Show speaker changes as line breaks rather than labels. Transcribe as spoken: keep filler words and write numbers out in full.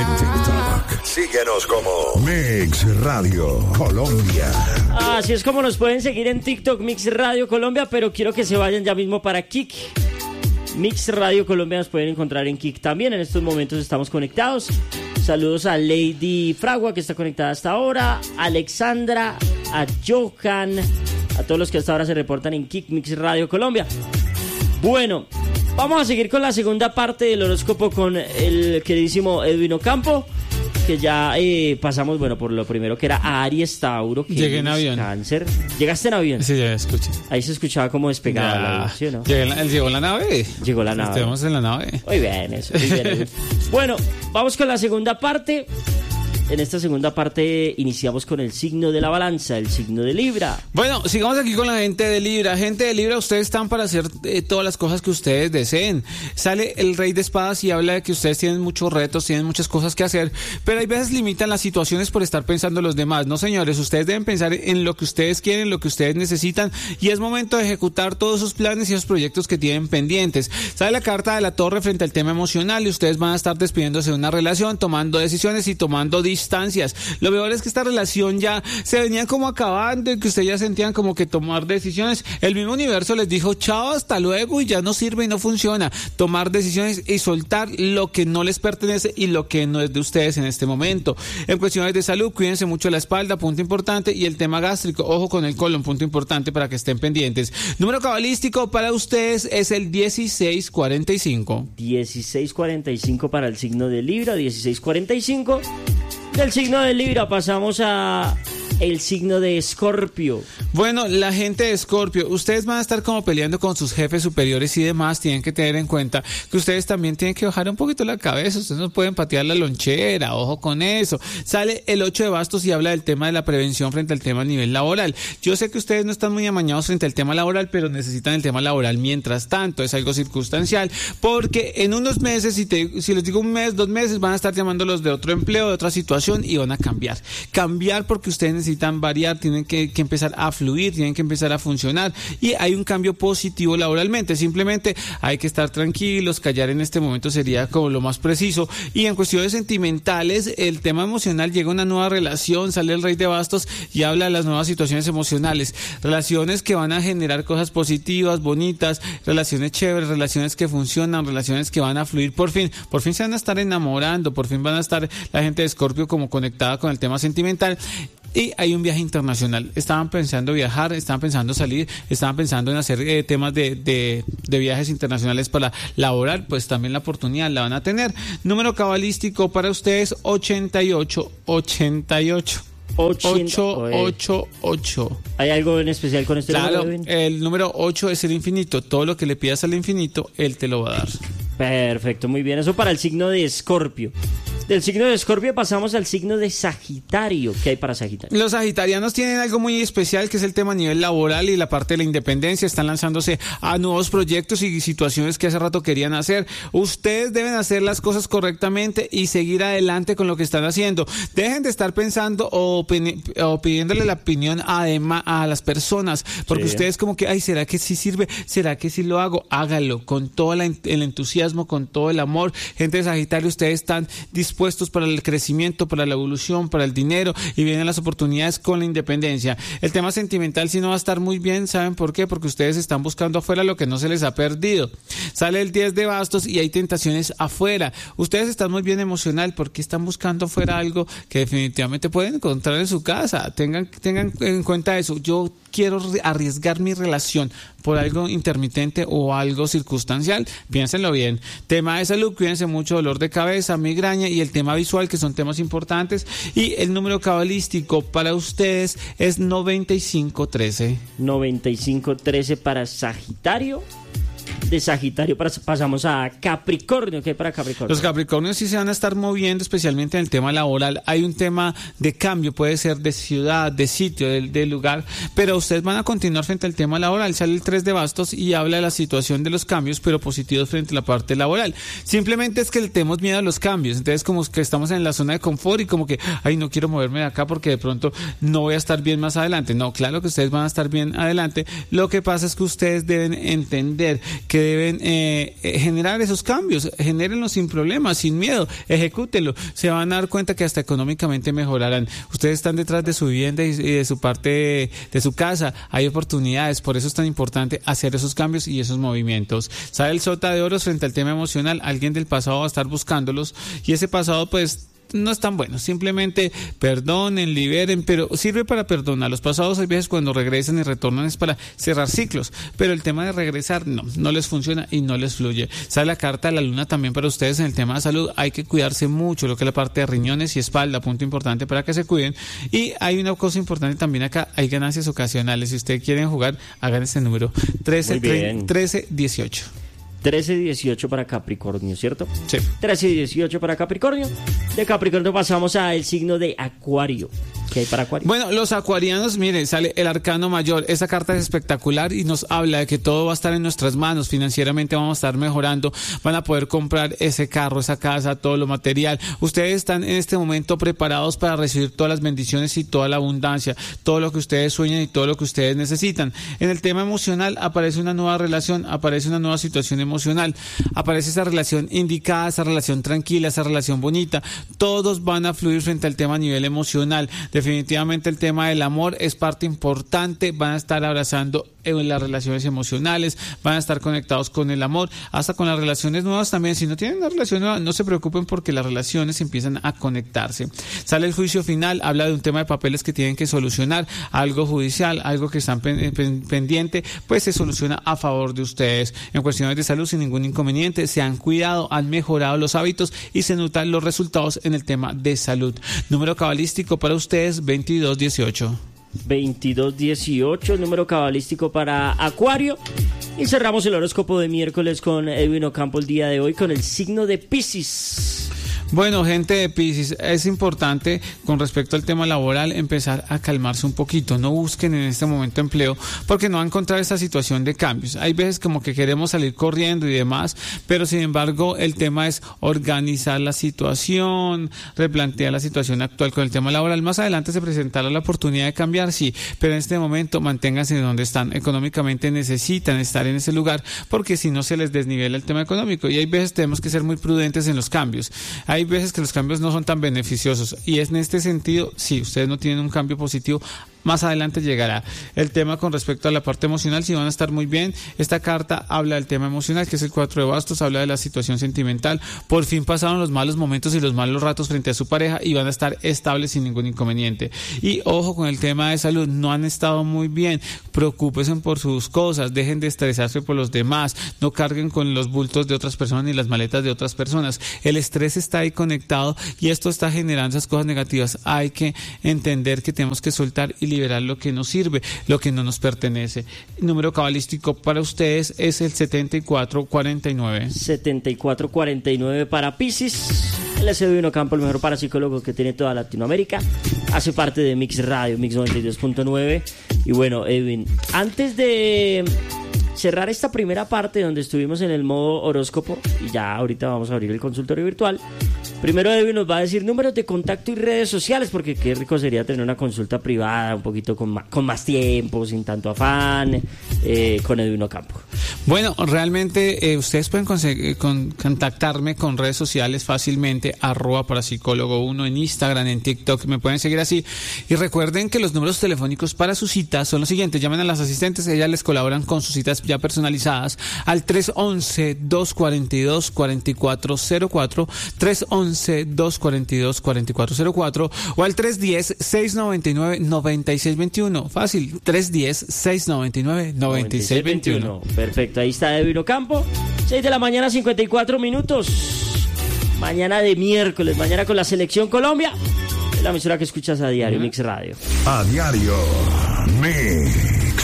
En TikTok, síguenos como Mix Radio Colombia.
Así es como nos pueden seguir en TikTok, Mix Radio Colombia, pero quiero que se vayan ya mismo para Kik. Mix Radio Colombia nos pueden encontrar en Kik también. En estos momentos estamos conectados. Saludos a Lady Fragua, que está conectada hasta ahora, a Alexandra, a Johan, a todos los que hasta ahora se reportan en Kik Mix Radio Colombia. Bueno, vamos a seguir con la segunda parte del horóscopo con el queridísimo Edwin Ocampo, que ya eh, pasamos, bueno, por lo primero que era Aries, Tauro, que
Llegué en avión.
Cáncer. ¿Llegaste en avión?
Sí, ya escuché.
Ahí se escuchaba como despegaba
Ya.
la voz, ¿sí o no?
Llegué en la- ¿Llegó la nave?
Llegó la nave.
Estamos en la nave.
Muy bien, eso, muy bien. Bueno, vamos con la segunda parte. En esta segunda parte iniciamos con el signo de la balanza, el signo de Libra.
Bueno, sigamos aquí con la gente de Libra. Gente de Libra, ustedes están para hacer eh, todas las cosas que ustedes deseen. Sale el Rey de Espadas y habla de que ustedes tienen muchos retos, tienen muchas cosas que hacer, pero hay veces limitan las situaciones por estar pensando en los demás. No, señores, ustedes deben pensar en lo que ustedes quieren, lo que ustedes necesitan, y es momento de ejecutar todos esos planes y esos proyectos que tienen pendientes. Sale la carta de la Torre frente al tema emocional y ustedes van a estar despidiéndose de una relación, tomando decisiones y tomando distancias. Lo peor es que esta relación ya se venía como acabando y que ustedes ya sentían como que tomar decisiones. El mismo universo les dijo chao, hasta luego, y ya no sirve y no funciona. Tomar decisiones y soltar lo que no les pertenece y lo que no es de ustedes en este momento. En cuestiones de salud, cuídense mucho la espalda, punto importante, y el tema gástrico, ojo con el colon, punto importante para que estén pendientes. Número cabalístico para ustedes es el dieciséis cuarenta y cinco.
dieciséis cuarenta y cinco para el signo de Libra, dieciséis cuarenta y cinco. Del signo de Libra pasamos a el signo de Escorpio.
Bueno, la gente de Escorpio, ustedes van a estar como peleando con sus jefes superiores y demás. Tienen que tener en cuenta que ustedes también tienen que bajar un poquito la cabeza. Ustedes no pueden patear la lonchera, ojo con eso. Sale el ocho de bastos y habla del tema de la prevención frente al tema a nivel laboral. Yo sé que ustedes no están muy amañados frente al tema laboral, pero necesitan el tema laboral mientras tanto. Es algo circunstancial, porque en unos meses, si, te, si les digo un mes, dos meses, van a estar llamándolos de otro empleo, de otra situación, y van a cambiar. Cambiar porque ustedes necesitan variar, tienen que, que empezar a fluir, tienen que empezar a funcionar, y hay un cambio positivo laboralmente. Simplemente hay que estar tranquilos, callar en este momento sería como lo más preciso. Y en cuestiones sentimentales, el tema emocional, llega una nueva relación, sale el Rey de Bastos y habla de las nuevas situaciones emocionales, relaciones que van a generar cosas positivas, bonitas, relaciones chéveres, relaciones que funcionan, relaciones que van a fluir. Por fin, por fin se van a estar enamorando, por fin van a estar la gente de Escorpio como conectada con el tema sentimental. Y hay un viaje internacional. Estaban pensando viajar, estaban pensando salir, estaban pensando en hacer eh, temas de, de, de viajes internacionales para laborar, pues también la oportunidad la van a tener. Número cabalístico para ustedes, ochenta y ocho, ochenta y ocho. ocho ocho ocho.
¿Hay algo en especial con este
claro,
número?
El número ocho es el infinito. Todo lo que le pidas al infinito, él te lo va a dar.
Perfecto, muy bien. Eso para el signo de Escorpio. Del signo de Escorpio pasamos al signo de Sagitario. ¿Qué hay para Sagitario?
Los sagitarianos tienen algo muy especial, que es el tema a nivel laboral y la parte de la independencia. Están lanzándose a nuevos proyectos y situaciones que hace rato querían hacer. Ustedes deben hacer las cosas correctamente y seguir adelante con lo que están haciendo. Dejen de estar pensando o, o pidiéndole la opinión además a las personas, porque sí. Ustedes como que, ay, ¿será que sí sirve? ¿Será que sí lo hago? Hágalo con todo la, el entusiasmo, con todo el amor. Gente de Sagitario, ustedes están dispuestos puestos para el crecimiento, para la evolución, para el dinero, y vienen las oportunidades con la independencia. El tema sentimental sí no va a estar muy bien. ¿Saben por qué? Porque ustedes están buscando afuera lo que no se les ha perdido. Sale el diez de bastos y hay tentaciones afuera. Ustedes están muy bien emocional porque están buscando afuera algo que definitivamente pueden encontrar en su casa. Tengan, tengan en cuenta eso. Yo quiero arriesgar mi relación por algo intermitente o algo circunstancial. Piénsenlo bien. Tema de salud, cuídense mucho, dolor de cabeza, migraña, y el tema visual, que son temas importantes. Y el número cabalístico para ustedes es noventa y cinco trece.
noventa y cinco trece para Sagitario. De Sagitario pasamos a Capricornio. ¿Qué hay para Capricornio?
Los Capricornios sí se van a estar moviendo, especialmente en el tema laboral. Hay un tema de cambio, puede ser de ciudad, de sitio, de, de lugar, pero ustedes van a continuar frente al tema laboral. Sale el tres de bastos y habla de la situación de los cambios, pero positivos frente a la parte laboral. Simplemente es que le tenemos miedo a los cambios. Entonces, como que estamos en la zona de confort y como que, ay, no quiero moverme de acá porque de pronto no voy a estar bien más adelante. No, claro que ustedes van a estar bien adelante. Lo que pasa es que ustedes deben entender que que deben eh, generar esos cambios, genérenlos sin problemas, sin miedo, ejecútenlo, se van a dar cuenta que hasta económicamente mejorarán. Ustedes están detrás de su vivienda y de su parte de, de su casa, hay oportunidades, por eso es tan importante hacer esos cambios y esos movimientos. Sale el sota de oros frente al tema emocional, alguien del pasado va a estar buscándolos y ese pasado pues no es tan bueno, simplemente perdonen, liberen, pero sirve para perdonar. Los pasados hay veces cuando regresan y retornan es para cerrar ciclos, pero el tema de regresar no, no les funciona y no les fluye. Sale la carta de la luna también para ustedes en el tema de salud, hay que cuidarse mucho, lo que es la parte de riñones y espalda, punto importante para que se cuiden. Y hay una cosa importante también acá, hay ganancias ocasionales, si ustedes quieren jugar, hagan este número, trece, trece, dieciocho.
trece dieciocho para Capricornio, ¿cierto?
Sí.
trece dieciocho para Capricornio. De Capricornio pasamos al signo de Acuario. ¿Qué hay para Acuario?
Bueno, los acuarianos, miren, sale el arcano mayor. Esta carta es espectacular y nos habla de que todo va a estar en nuestras manos. Financieramente vamos a estar mejorando. Van a poder comprar ese carro, esa casa, todo lo material. Ustedes están en este momento preparados para recibir todas las bendiciones y toda la abundancia, todo lo que ustedes sueñan y todo lo que ustedes necesitan. En el tema emocional aparece una nueva relación, aparece una nueva situación emocional, aparece esa relación indicada, esa relación tranquila, esa relación bonita. Todos van a fluir frente al tema a nivel emocional. Definitivamente el tema del amor es parte importante, van a estar abrazando en las relaciones emocionales, van a estar conectados con el amor, hasta con las relaciones nuevas también. Si no tienen una relación nueva, no se preocupen porque las relaciones empiezan a conectarse. Sale el juicio final, habla de un tema de papeles que tienen que solucionar, algo judicial, algo que están pendiente, pues se soluciona a favor de ustedes. En cuestiones de salud, sin ningún inconveniente, se han cuidado, han mejorado los hábitos y se notan los resultados en el tema de salud. Número cabalístico para ustedes, veintidós dieciocho.
veintidós dieciocho, número cabalístico para Acuario. Y cerramos el horóscopo de miércoles con Edwin Ocampo el día de hoy con el signo de Piscis.
Bueno, gente de Piscis, es importante con respecto al tema laboral empezar a calmarse un poquito. No busquen en este momento empleo porque no van a encontrar esta situación de cambios. Hay veces como que queremos salir corriendo y demás, pero sin embargo el tema es organizar la situación, replantear la situación actual con el tema laboral. Más adelante se presentará la oportunidad de cambiar, sí, pero en este momento manténganse donde están. Económicamente necesitan estar en ese lugar porque si no se les desnivela el tema económico y hay veces tenemos que ser muy prudentes en los cambios. Hay veces que los cambios no son tan beneficiosos y es en este sentido, si ustedes no tienen un cambio positivo, más adelante llegará. El tema con respecto a la parte emocional, si van a estar muy bien. Esta carta habla del tema emocional, que es el cuatro de bastos, habla de la situación sentimental. Por fin pasaron los malos momentos y los malos ratos frente a su pareja y van a estar estables sin ningún inconveniente. Y ojo con el tema de salud, no han estado muy bien. Preocúpense por sus cosas, dejen de estresarse por los demás, no carguen con los bultos de otras personas ni las maletas de otras personas. El estrés está ahí conectado y esto está generando esas cosas negativas. Hay que entender que tenemos que soltar y liberar lo que nos sirve, lo que no nos pertenece. El número cabalístico para ustedes es el setenta y cuatro cuarenta y nueve.
setenta y cuatro cuarenta y nueve para Piscis. Él es Edwin Ocampo, el mejor parapsicólogo que tiene toda Latinoamérica. Hace parte de Mix Radio, Mix noventa y dos punto nueve. Y bueno, Edwin, antes de cerrar esta primera parte donde estuvimos en el modo horóscopo, y ya ahorita vamos a abrir el consultorio virtual, primero Edwin nos va a decir números de contacto y redes sociales, porque qué rico sería tener una consulta privada, un poquito con más, con más tiempo, sin tanto afán, eh, con Edwin Ocampo.
Bueno, realmente eh, ustedes pueden conseguir, con, contactarme con redes sociales fácilmente, arroba parapsicólogo uno en Instagram, en TikTok, me pueden seguir así. Y recuerden que los números telefónicos para sus citas son los siguientes: llamen a las asistentes, ellas les colaboran con sus citas ya personalizadas al tres once, dos cuarenta y dos, cuarenta y cuatro cero cuatro, tres once, dos cuarenta y dos, cuarenta y cuatro cero cuatro o al tres diez, seiscientos noventa y nueve, noventa y seis veintiuno. Fácil, tres diez, seiscientos noventa y nueve, noventa y seis veintiuno.
Perfecto, ahí está Edwin Ocampo. seis de la mañana, cincuenta y cuatro minutos. Mañana de miércoles, mañana con la Selección Colombia. Es la emisora que escuchas a diario, Mix Radio.
A diario, Mix.